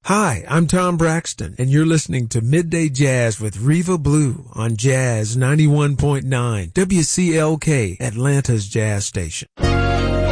Hi, I'm Tom Braxton, and you're listening to Midday Jazz with Reva Blue on Jazz 91.9 WCLK, Atlanta's Jazz Station.